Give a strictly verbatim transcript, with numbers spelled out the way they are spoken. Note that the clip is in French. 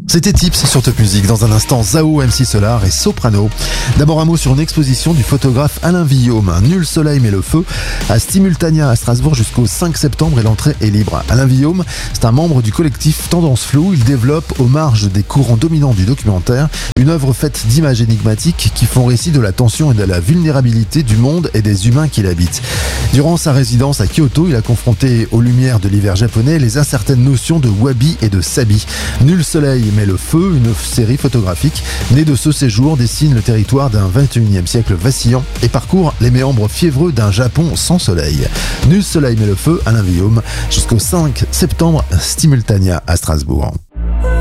C'était Tips sur Top Music. Dans un instant, Zao, M C Solar et Soprano. D'abord un mot sur une exposition du photographe Alain Villaume. Nul soleil mais le feu à Stimultania à Strasbourg jusqu'au cinq septembre et l'entrée est libre. Alain Villaume, c'est un membre du collectif Tendance Floue. Il développe, aux marges des courants dominants du documentaire, une œuvre faite d'images énigmatiques qui font récit de la tension et de la vulnérabilité du monde et des humains qui l'habitent. Durant sa résidence à Kyoto, il a confronté aux lumières de l'hiver japonais les incertaines notions de wabi et de sabi. Nul soleil mais le feu, une série photographique née de ce séjour, dessine le territoire d'un vingt et unième siècle vacillant et parcourt les méandres fiévreux d'un Japon sans soleil. Nul soleil mais le feu, Alain Villaume, jusqu'au cinq septembre, Stimultania à Strasbourg.